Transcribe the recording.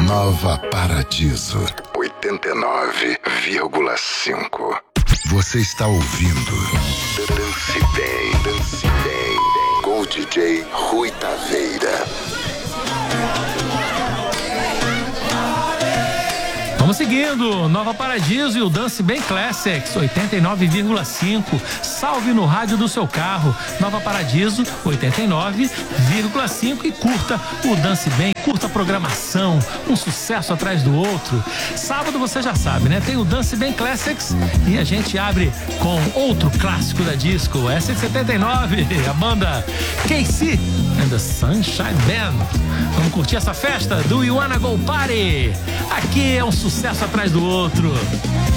Nova Paradiso 89,5. Você está ouvindo Dance Bem, Dance Bem, com o DJ Rui Taveira. Vamos seguindo, Nova Paradiso e o Dance Bem Classics, 89,5. Salve no rádio do seu carro, Nova Paradiso, 89,5. E curta o Dance Bem, curta a programação, um sucesso atrás do outro. Sábado você já sabe, né? Tem o Dance Bem Classics e a gente abre com outro clássico da disco, essa é de 79, a banda KC and the Sunshine Band. Vamos curtir essa festa do You Wanna Go Party? Aqui é um sucesso atrás do outro.